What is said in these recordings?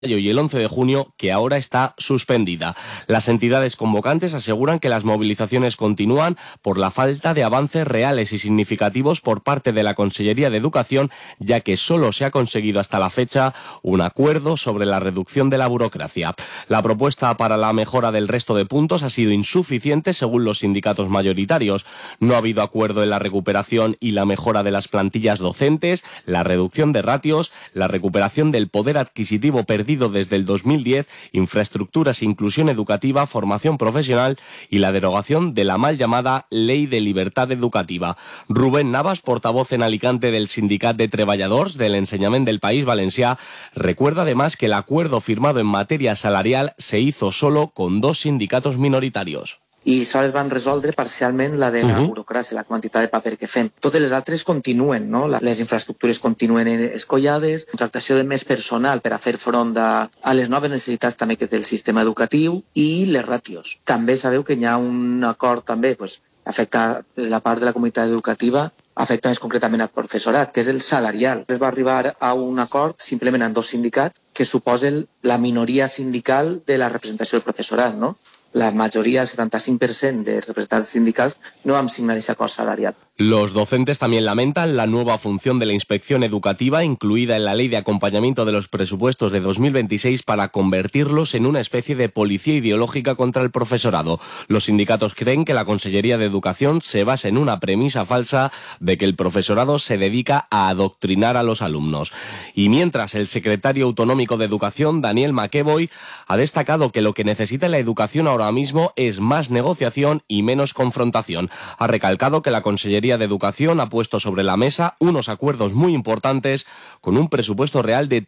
y el 11 de junio, que ahora está suspendida. Las entidades convocantes aseguran que las movilizaciones continúan por la falta de avances reales y significativos por parte de la Consellería de Educación, ya que solo se ha conseguido hasta la fecha un acuerdo sobre la reducción de la burocracia. La propuesta para la mejora del resto de puntos ha sido insuficiente según los sindicatos mayoritarios. No ha habido acuerdo en la recuperación y la mejora de las plantillas docentes, la reducción de ratios, la recuperación del poder adquisitivo perdido desde el 2010, infraestructuras e inclusión educativa, formación profesional y la derogación de la mal llamada Ley de Libertad Educativa. Rubén Navas, portavoz en Alicante del Sindicat de Treballadors del Ensenyament del País Valencià, recuerda además que el acuerdo firmado en materia salarial se hizo solo con 2 sindicatos minoritarios. I sols van resoldre parcialment la de la burocràcia, la quantitat de paper que fem. Totes les altres continuen, no? Les infraestructures continuen escollades, contractació de més personal per a fer front a les noves necessitats també que té el sistema educatiu i les ràtios. També sabeu que hi ha un acord també, afecta la part de la comunitat educativa, afecta més concretament al professorat, que és el salarial. Es va arribar a un acord simplement amb 2 sindicats que suposen la minoria sindical de la representació del professorat, no? La mayoría, el 75% de representantes sindicales, no han signado ese acuerdo salarial. Los docentes también lamentan la nueva función de la inspección educativa incluida en la Ley de Acompañamiento de los Presupuestos de 2026 para convertirlos en una especie de policía ideológica contra el profesorado. Los sindicatos creen que la Consellería de Educación se basa en una premisa falsa de que el profesorado se dedica a adoctrinar a los alumnos. Y mientras, el secretario autonómico de Educación, Daniel McEvoy, ha destacado que lo que necesita la educación ahora mismo es más negociación y menos confrontación. Ha recalcado que la Consellería de Educación ha puesto sobre la mesa unos acuerdos muy importantes con un presupuesto real de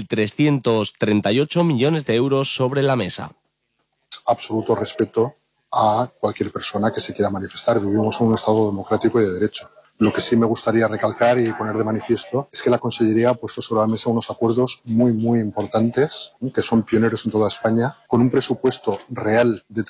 3.338 millones de euros sobre la mesa. Absoluto respeto a cualquier persona que se quiera manifestar. Vivimos en un Estado democrático y de derecho. Lo que sí me gustaría recalcar y poner de manifiesto es que la Consellería ha puesto sobre la mesa unos acuerdos muy importantes, que son pioneros en toda España, con un presupuesto real de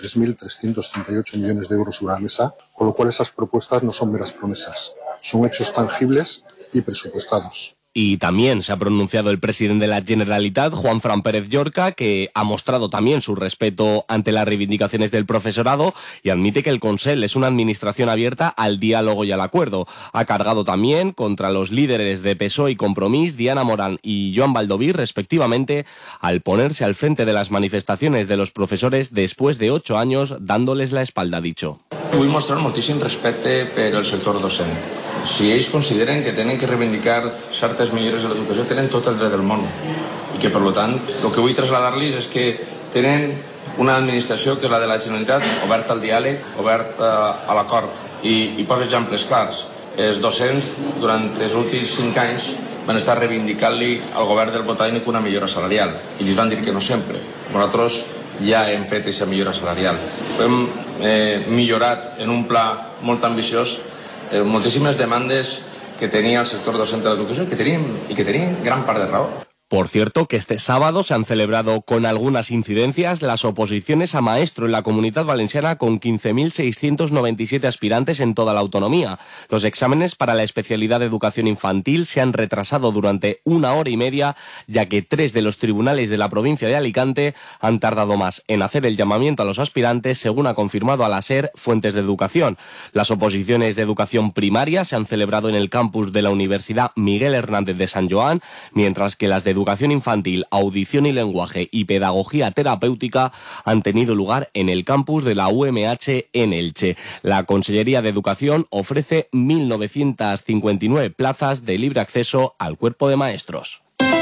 3.338 millones de euros sobre la mesa, con lo cual esas propuestas no son meras promesas, son hechos tangibles y presupuestados. Y también se ha pronunciado el presidente de la Generalitat, Juanfran Pérez Llorca, que ha mostrado también su respeto ante las reivindicaciones del profesorado y admite que el Consell es una administración abierta al diálogo y al acuerdo. Ha cargado también contra los líderes de PSOE y Compromís, Diana Morán y Joan Baldoví, respectivamente, al ponerse al frente de las manifestaciones de los profesores después de 8 años dándoles la espalda, ha dicho. Vull mostrar moltíssim respecte per al sector docent. Si ells consideren que tenen que reivindicar certes millores de l'educació, tenen tot el dret del món. I que, per tant, el que vull traslladar-los és que tenen una administració que és la de la Generalitat, oberta al diàleg, oberta a l'acord. I poso exemples clars. Els docents, durant els últims 5 anys, van estar reivindicant-li al govern del Botànic una millora salarial. I ells van dir que no sempre. Nosaltres ja hem fet aquesta millora salarial. Hem millorat en un pla molt ambiciós moltíssimes demandes que tenia el sector docent de l'educació i que tenien gran part de raó. Por cierto, que este sábado se han celebrado con algunas incidencias las oposiciones a maestro en la Comunidad Valenciana con 15.697 aspirantes en toda la autonomía. Los exámenes para la especialidad de educación infantil se han retrasado durante 1 hora y media, ya que 3 de los tribunales de la provincia de Alicante han tardado más en hacer el llamamiento a los aspirantes, según ha confirmado a la SER fuentes de educación. Las oposiciones de educación primaria se han celebrado en el campus de la Universidad Miguel Hernández de San Joan, mientras que las de educación infantil, audición y lenguaje y pedagogía terapéutica han tenido lugar en el campus de la UMH en Elche. La Consellería de Educación ofrece 1.959 plazas de libre acceso al cuerpo de maestros.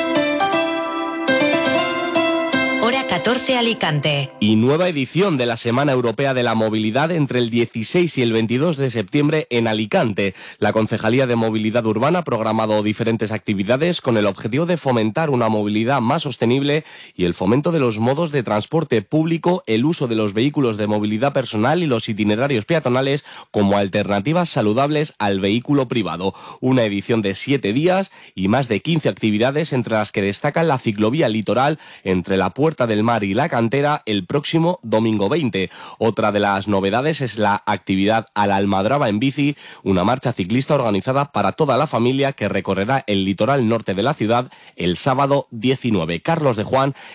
Hora 14 Alicante. Y nueva edición de la Semana Europea de la Movilidad entre el 16 y el 22 de septiembre en Alicante. La Concejalía de Movilidad Urbana ha programado diferentes actividades con el objetivo de fomentar una movilidad más sostenible y el fomento de los modos de transporte público, el uso de los vehículos de movilidad personal y los itinerarios peatonales como alternativas saludables al vehículo privado. Una edición de 7 días y más de 15 actividades, entre las que destacan la ciclovía litoral entre la Puerta del Mar Mar y La Cantera el próximo domingo 20. Otra de las novedades es la actividad a la Almadraba en bici, una marcha ciclista organizada para toda la familia que recorrerá el litoral norte de la ciudad el sábado 19. Carlos de Juan